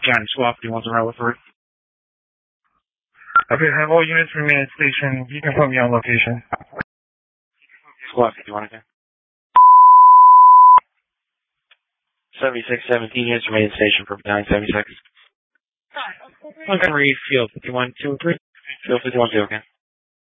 Johnny Swap, do you want to route for it? Okay, have all units remain at station. You can put me on location. Swap, do you want to go? 7617 units remain at station for 976. Okay, read field 51 2 3. Field 51 2, okay.